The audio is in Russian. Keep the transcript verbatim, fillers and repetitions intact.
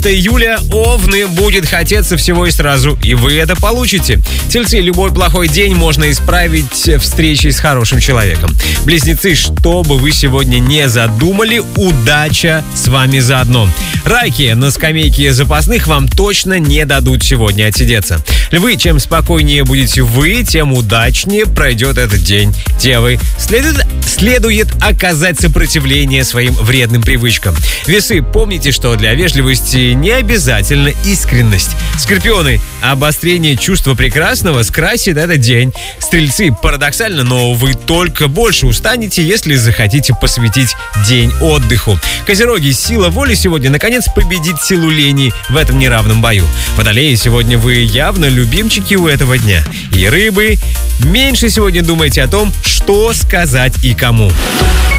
пятого июля, Овны, будет хотеться всего и сразу, и вы это получите. Тельцы, любой плохой день можно исправить встречей с хорошим человеком. Близнецы, что бы вы сегодня не задумали, удача с вами заодно. Раки, на скамейке запасных вам точно не дадут сегодня отсидеться. Львы, чем спокойнее будете вы, тем удачнее пройдет этот день. Девы, следует, следует оказать сопротивление своим вредным привычкам. Весы, помните, что для вежливости не обязательно искренность. Скорпионы, обострение чувства прекрасного скрасит этот день. Стрельцы, парадоксально, но вы только больше устанете, если захотите посвятить день отдыху. Козероги, сила воли сегодня наконец победит силу лени в этом неравном бою. Водолеи, сегодня вы явно любимчики у этого дня. И рыбы, меньше сегодня думайте о том, что сказать и кому.